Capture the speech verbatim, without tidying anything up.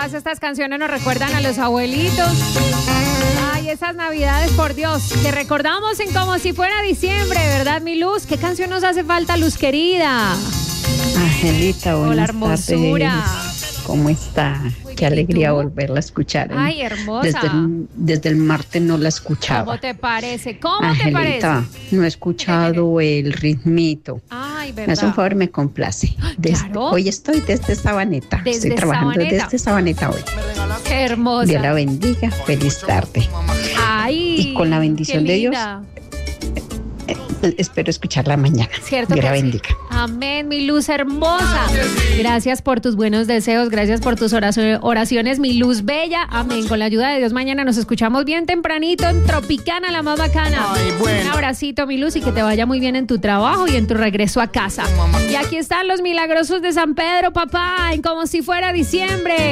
Todas estas canciones nos recuerdan a los abuelitos. Ay, esas navidades, por Dios, que recordamos en como si fuera diciembre, ¿verdad, mi Luz? ¿Qué canción nos hace falta, Luz querida? Angelita, buenas Hola, hermosura. tardes. ¿Cómo está? Muy Qué bien, ¿y alegría tú? volverla a escuchar. ¿eh? Ay, hermosa. Desde el, desde el martes no la escuchaba. ¿Cómo te parece? ¿Cómo Angelita, te no he escuchado el ritmito. parece? Ay, Me hace un verdad. favor, me complace. Desde- claro. Hoy estoy desde Sabaneta. Desde estoy trabajando Sabaneta. desde Sabaneta hoy. Qué hermosa. Dios la bendiga. Feliz tarde. Ay, Y con la bendición qué de Dios, linda. Eh, Espero escucharla mañana. Cierto Dios que la sí. bendiga. Amén, mi Luz hermosa. Gracias por tus buenos deseos, gracias por tus orazo- oraciones, mi Luz bella. Amén. Con la ayuda de Dios, mañana nos escuchamos bien tempranito en Tropicana, la más bacana. Ay, bueno. Un abracito, mi Luz, y que te vaya muy bien en tu trabajo y en tu regreso a casa. Y aquí están los milagrosos de San Pedro, papá, en como si fuera diciembre.